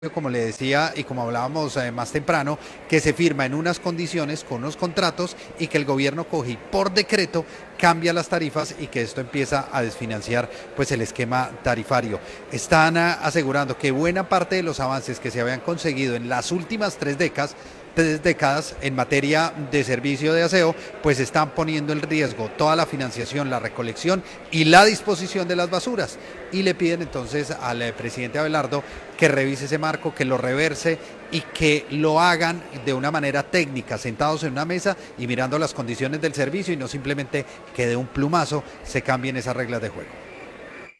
como le decía y como hablábamos más temprano, que se firma en unas condiciones con unos contratos y que el gobierno coge y por decreto cambia las tarifas y que esto empieza a desfinanciar pues el esquema tarifario. Están asegurando que buena parte de los avances que se habían conseguido en las últimas tres décadas en materia de servicio de aseo, pues están poniendo en riesgo toda la financiación, la recolección y la disposición de las basuras. Y le piden entonces al presidente Abelardo que revise ese marco, que lo reverse y que lo hagan de una manera técnica, sentados en una mesa y mirando las condiciones del servicio y no simplemente que de un plumazo se cambien esas reglas de juego.